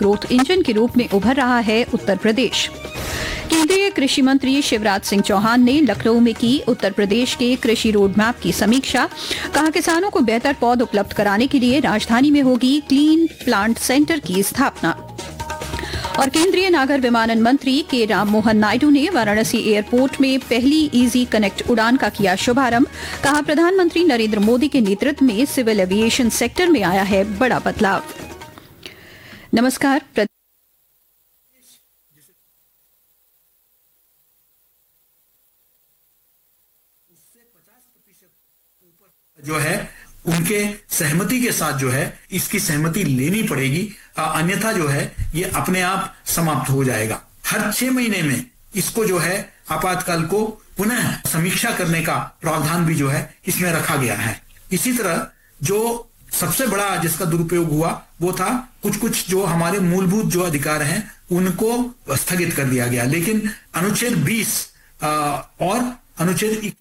Growth engine के रूप में उभर रहा है उत्तर प्रदेश। केंद्रीय कृषि मंत्री शिवराज सिंह चौहान ने लखनऊ में की उत्तर प्रदेश के कृषि रोड मैप की समीक्षा। कहा, किसानों को बेहतर पौध उपलब्ध कराने के लिए राजधानी में होगी क्लीन प्लांट सेंटर की स्थापना। और केंद्रीय नागर विमानन मंत्री के राम मोहन नायडू ने वाराणसी एयरपोर्ट में पहली इजी कनेक्ट उड़ान का किया शुभारंभ। कहा, प्रधानमंत्री नरेंद्र मोदी के नेतृत्व में सिविल एविएशन सेक्टर में आया है बड़ा बदलाव। नमस्कार। जो है उनके सहमति के साथ जो है इसकी सहमति लेनी पड़ेगी, अन्यथा जो है ये अपने आप समाप्त हो जाएगा। हर 6 महीने में इसको जो है आपातकाल को पुनः समीक्षा करने का प्रावधान भी जो है इसमें रखा गया है। इसी तरह जो सबसे बड़ा जिसका दुरुपयोग हुआ वो था कुछ जो हमारे मूलभूत जो अधिकार हैं उनको स्थगित कर दिया गया, लेकिन अनुच्छेद 20 और अनुच्छेद